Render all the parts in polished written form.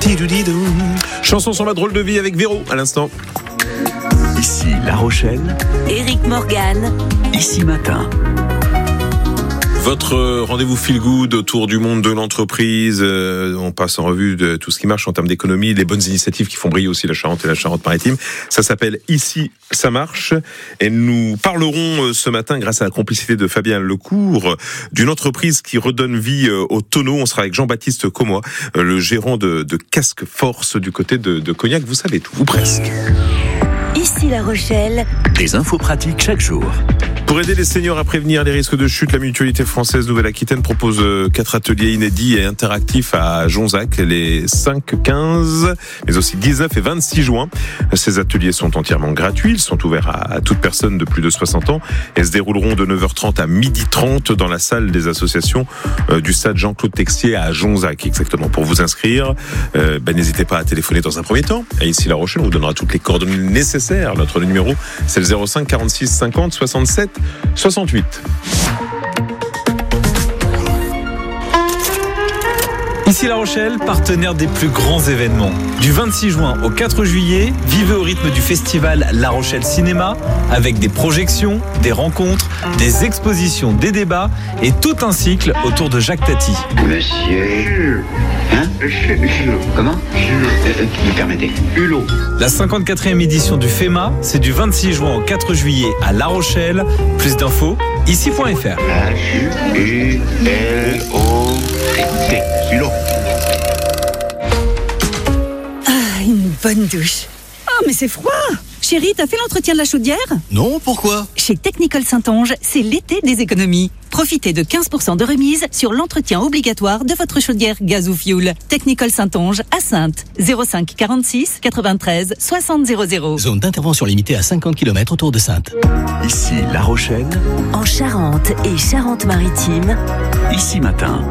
Chanson sur ma drôle de vie avec Véro à l'instant. Ici La Rochelle, Éric Morgan, Ici Matin. Votre rendez-vous feel good autour du monde de l'entreprise. On passe en revue de tout ce qui marche en termes d'économie, les bonnes initiatives qui font briller aussi la Charente et la Charente-Maritime. Ça s'appelle Ici, ça marche. Et nous parlerons ce matin, grâce à la complicité de Fabien Lecourt, d'une entreprise qui redonne vie au tonneau. On sera avec Jean-Baptiste Comoy, le gérant de Casque Force du côté de Cognac. Vous savez tout, ou presque. Ici La Rochelle. Des infos pratiques chaque jour. Pour aider les seniors à prévenir les risques de chute, la Mutualité française Nouvelle-Aquitaine propose 4 ateliers inédits et interactifs à Jonzac, les 5, 15, mais aussi 19 et 26 juin. Ces ateliers sont entièrement gratuits, ils sont ouverts à toute personne de plus de 60 ans et se dérouleront de 9h30 à 12h30 dans la salle des associations du stade Jean-Claude Texier à Jonzac, exactement. Pour vous inscrire, n'hésitez pas à téléphoner dans un premier temps. Et ici La Rochelle, on vous donnera toutes les coordonnées nécessaires. Notre numéro, c'est le 05 46 50 67 68. Ici La Rochelle, partenaire des plus grands événements. Du 26 juin au 4 juillet, vivez au rythme du festival La Rochelle Cinéma, avec des projections, des rencontres, des expositions, des débats et tout un cycle autour de Jacques Tati. Monsieur... Hein? Comment? Vous permettez? Hulot. La 54e édition du FEMA, c'est du 26 juin au 4 juillet à La Rochelle. Plus d'infos, ici.fr. Hulot. Hulot. Ah, une bonne douche. Oh, mais c'est froid! Chérie, t'as fait l'entretien de la chaudière? Non, pourquoi? Chez Technicol Saint-Onge, c'est l'été des économies. Profitez de 15% de remise sur l'entretien obligatoire de votre chaudière gaz ou fioul. Technicol Saint-Onge à Saintes. 05 46 93 60 00. Zone d'intervention limitée à 50 km autour de Saintes. Ici La Rochelle, En Charente et Charente-Maritime. Ici Matin.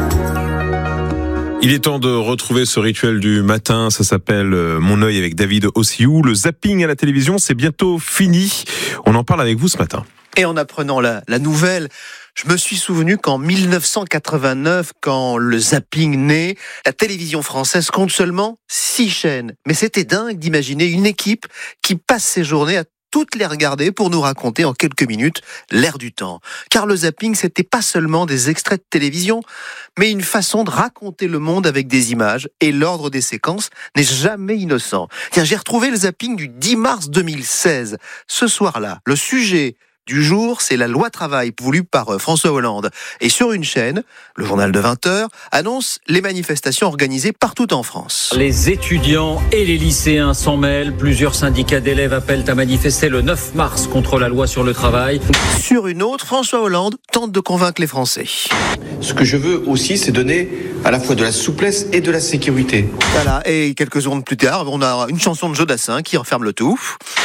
Il est temps de retrouver ce rituel du matin, ça s'appelle Mon œil avec David Ossiou. Le zapping à la télévision, c'est bientôt fini. On en parle avec vous ce matin. Et en apprenant la nouvelle, je me suis souvenu qu'en 1989, quand le zapping naît, la télévision française compte seulement 6 chaînes. Mais c'était dingue d'imaginer une équipe qui passe ses journées à toutes les regarder pour nous raconter en quelques minutes l'air du temps. Car le zapping, c'était pas seulement des extraits de télévision, mais une façon de raconter le monde avec des images, et l'ordre des séquences n'est jamais innocent. Tiens, j'ai retrouvé le zapping du 10 mars 2016. Ce soir-là, le sujet du jour, c'est la loi travail voulue par François Hollande. Et sur une chaîne, le journal de 20h annonce les manifestations organisées partout en France. Les étudiants et les lycéens s'en mêlent. Plusieurs syndicats d'élèves appellent à manifester le 9 mars contre la loi sur le travail. Sur une autre, François Hollande tente de convaincre les Français. Ce que je veux aussi, c'est donner à la fois de la souplesse et de la sécurité. Voilà, et quelques secondes plus tard, on a une chanson de Jodassin qui referme le tout.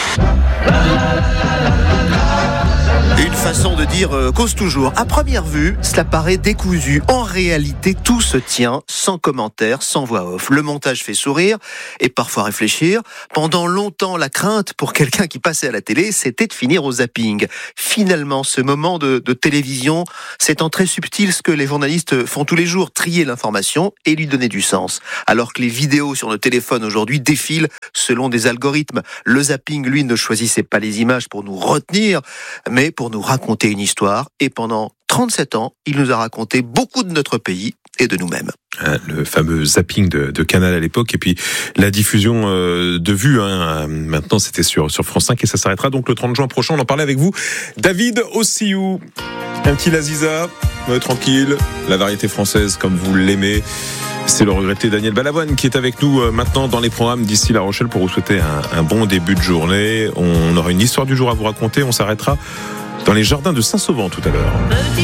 Une façon de dire cause toujours. À première vue, cela paraît décousu. En réalité, tout se tient sans commentaire, sans voix off. Le montage fait sourire et parfois réfléchir. Pendant longtemps, la crainte pour quelqu'un qui passait à la télé, c'était de finir au zapping. Finalement, ce moment de télévision, c'est en très subtil ce que les journalistes font tous les jours, trier l'information et lui donner du sens. Alors que les vidéos sur nos téléphones aujourd'hui défilent selon des algorithmes. Le zapping, lui, ne choisissait pas les images pour nous retenir, mais pour nous raconter une histoire. Et pendant 37 ans, il nous a raconté beaucoup de notre pays et de nous-mêmes. Le fameux zapping de Canal à l'époque, et puis la diffusion de vues. Maintenant, c'était sur France 5 et ça s'arrêtera donc le 30 juin prochain. On en parlait avec vous, David Ossiou. Un petit Laziza, tranquille, la variété française comme vous l'aimez. C'est le regretté Daniel Balavoine qui est avec nous maintenant dans les programmes d'Ici La Rochelle pour vous souhaiter un bon début de journée. On aura une histoire du jour à vous raconter. On s'arrêtera dans les jardins de Saint-Sauvent tout à l'heure.